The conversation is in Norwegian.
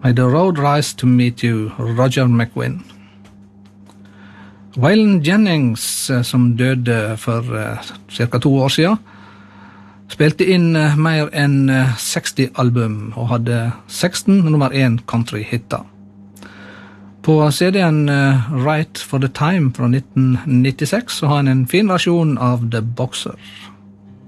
May the road rise to meet you, Roger McGuinn. Waylon Jennings, som døde for cirka 2 år siden, spilte inn mer enn 60 album og hadde 16 nummer 1 country-hitter. På CD-en Right for the Time fra 1996 så har han en fin versjon av The Boxer.